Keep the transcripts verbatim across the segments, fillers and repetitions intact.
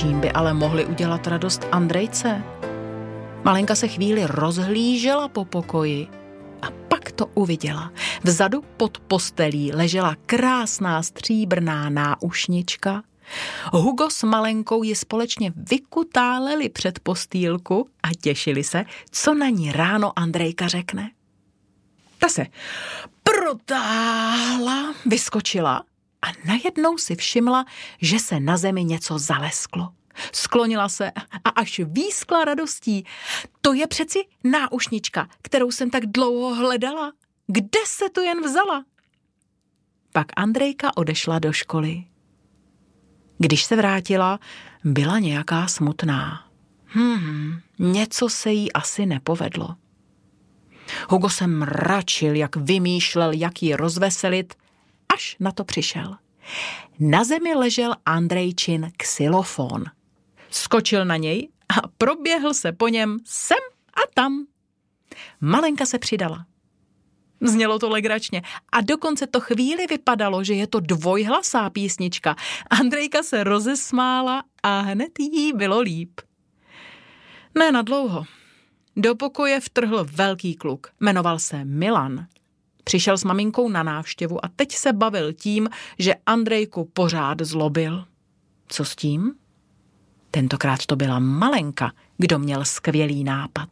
Čím by ale mohli udělat radost Andrejce? Malenka se chvíli rozhlížela po pokoji a pak to uviděla. Vzadu pod postelí ležela krásná stříbrná náušnička. Hugo s Malenkou ji společně vykutáleli před postýlku a těšili se, co na ní ráno Andrejka řekne. Ta se protáhla, vyskočila a najednou si všimla, že se na zemi něco zalesklo. Sklonila se a až výskla radostí. To je přeci náušnička, kterou jsem tak dlouho hledala. Kde se tu jen vzala? Pak Andrejka odešla do školy. Když se vrátila, byla nějaká smutná. Hmm, něco se jí asi nepovedlo. Hugo se mračil, jak vymýšlel, jak ji rozveselit, až na to přišel. Na zemi ležel Andrejčin xylofon. Skočil na něj a proběhl se po něm sem a tam. Malenka se přidala. Znělo to legračně a dokonce to chvíli vypadalo, že je to dvojhlasá písnička. Andrejka se rozesmála a hned jí bylo líp. Ne na dlouho. Do pokoje vtrhl velký kluk. Jmenoval se Milan. Přišel s maminkou na návštěvu a teď se bavil tím, že Andrejku pořád zlobil. Co s tím? Tentokrát to byla Malenka, kdo měl skvělý nápad.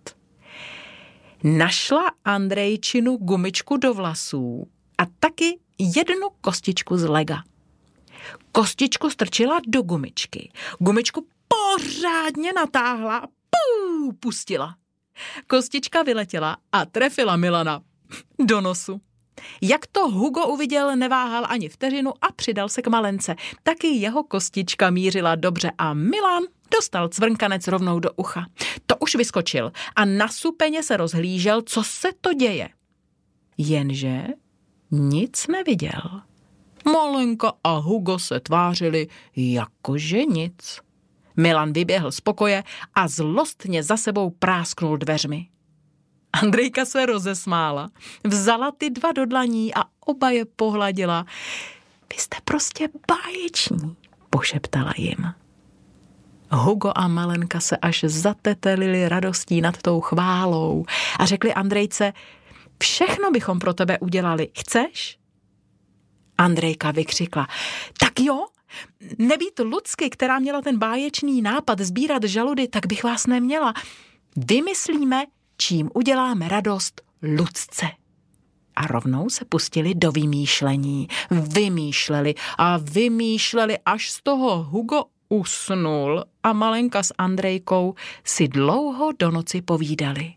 Našla Andrejčinu gumičku do vlasů a taky jednu kostičku z lega. Kostičku strčila do gumičky. Gumičku pořádně natáhla a pů, pustila. Kostička vyletěla a trefila Milana do nosu. Jak to Hugo uviděl, neváhal ani vteřinu a přidal se k Malence. Taky jeho kostička mířila dobře a Milan dostal cvrnkanec rovnou do ucha. To už vyskočil a nasupeně se rozhlížel, co se to děje. Jenže nic neviděl. Malenka a Hugo se tvářili jakože nic. Milan vyběhl z pokoje a zlostně za sebou prásknul dveřmi. Andrejka se rozesmála, vzala ty dva do dlaní a oba je pohladila. Vy jste prostě báječní, pošeptala jim. Hugo a Malenka se až zatetelili radostí nad tou chválou a řekli Andrejce, všechno bychom pro tebe udělali, chceš? Andrejka vykřikla, tak jo, nebýt Lucky, která měla ten báječný nápad sbírat žaludy, tak bych vás neměla. Vymyslíme, čím uděláme radost Lucce. A rovnou se pustili do vymýšlení. Vymýšleli a vymýšleli, až z toho Hugo usnul a Malenka s Andrejkou si dlouho do noci povídali.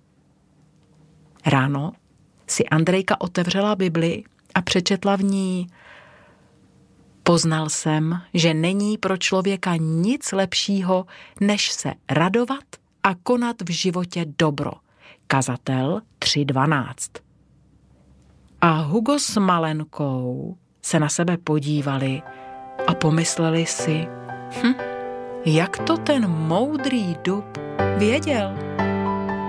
Ráno si Andrejka otevřela Bibli a přečetla v ní: Poznal jsem, že není pro člověka nic lepšího, než se radovat a konat v životě dobro. Kazatel tři dvanáct. A Hugo s Malenkou se na sebe podívali a pomysleli si, hm, jak to ten moudrý dub věděl.